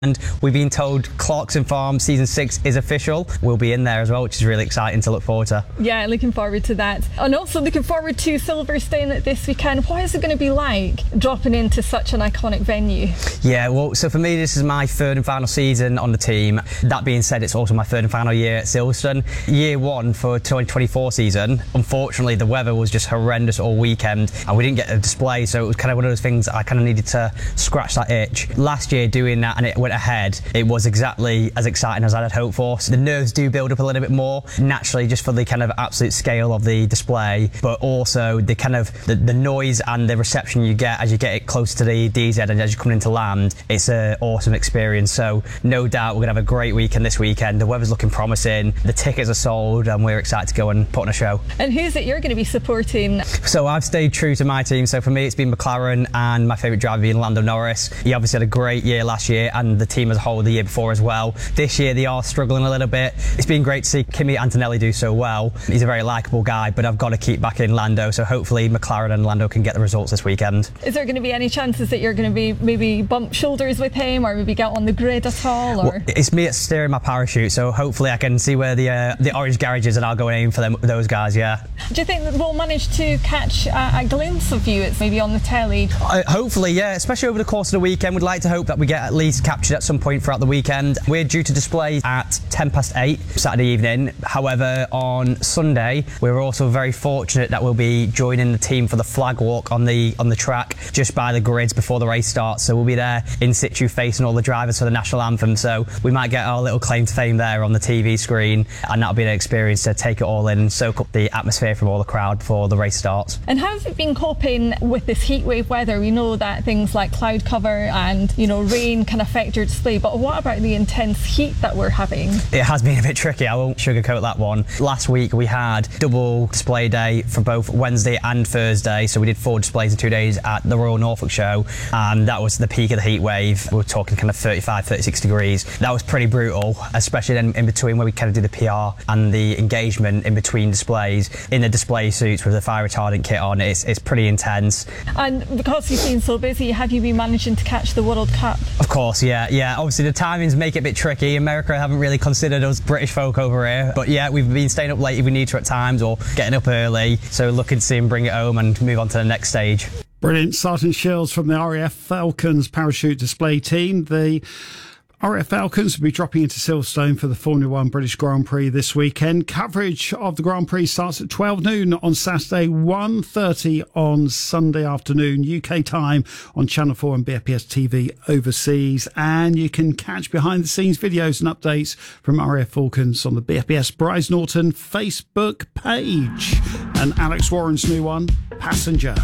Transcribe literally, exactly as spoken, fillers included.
And we've been told Clarkson Farm season six is official. We'll be in there as well, which is really exciting to look forward to. Yeah, looking forward to that. And also looking forward to Silverstone this weekend. What is it going to be like dropping into such an iconic venue? Yeah, well, so for me, this is my third and final season on the team. That being said, it's also my third and final year at Silverstone. Year one for twenty twenty-four season. Unfortunately, the weather was just horrendous all weekend and we didn't get a display, so it was kind of one of those things I kind of needed to scratch that itch. Last year doing that and it went ahead, it was exactly as exciting as I had hoped for. So the nerves do build up a little bit more naturally, just for the kind of absolute scale of the display, but also the kind of the, the noise and the reception you get as you get it close to the D Z and as you come into land. It's an awesome experience. So no doubt we're gonna have a great weekend this weekend. The weather's looking promising, the tickets are sold, and we're excited to go and put on a show. And who's it you're going to be supporting? So I've stayed true to my team. So for me, it's been McLaren, and my favourite driver being Lando Norris. He obviously had a great year last year, and the team as a whole the year before as well. This year they are struggling a little bit. It's been great to see Kimi Antonelli do so well. He's a very likeable guy, but I've got to keep back in Lando, so hopefully McLaren and Lando can get the results this weekend. Is there going to be any chances that you're going to be maybe bump shoulders with him, or maybe get on the grid at all? Or? Well, it's me that's steering my parachute, so hopefully I can see where the uh, the orange garage is and I'll go and aim for them, those guys, yeah. Do you think that we'll manage to catch a, a glimpse of you? It's maybe on the telly? Uh, hopefully, yeah, especially over the course of the weekend. We'd like to hope that we get at least captured at some point throughout the weekend. We're due to display at ten past eight Saturday evening. However, on Sunday, we're also very fortunate that we'll be joining the team for the flag walk on the on the track just by the grids before the race starts. So we'll be there in situ facing all the drivers for the national anthem. So we might get our little claim to fame there on the T V screen, and that'll be an experience to take it all in and soak up the atmosphere from all the crowd before the race starts. And how have you been coping with this heatwave weather? We know that things like cloud cover and, you know, rain can affect your display, but what about the intense heat that we're having? It has been a bit tricky, I won't sugarcoat that one. Last week we had double display day for both Wednesday and Thursday, so we did four displays in two days at the Royal Norfolk Show, and that was the peak of the heat wave. We were talking kind of thirty-five, thirty-six degrees. That was pretty brutal, especially then in between where we kind of do the P R and the engagement in between displays in the display suits with the fire retardant kit on. It's, it's pretty intense. And because you've been so busy, have you been managing to catch the World Cup? Of course, yeah, yeah. Obviously the timings make it a bit tricky. America haven't really considered us British folk over here, but yeah, we've been staying up late if we need to at times, or getting up early, so looking to see him bring it home and move on to the next stage. Brilliant. Sergeant Shills from the R A F Falcons parachute display team. The R A F Falcons will be dropping into Silverstone for the Formula One British Grand Prix this weekend. Coverage of the Grand Prix starts at twelve noon on Saturday, one thirty on Sunday afternoon, U K time, on Channel four and B F P S T V overseas. And you can catch behind-the-scenes videos and updates from R A F Falcons on the B F P S Bryce Norton Facebook page. And Alex Warren's new one, Passenger.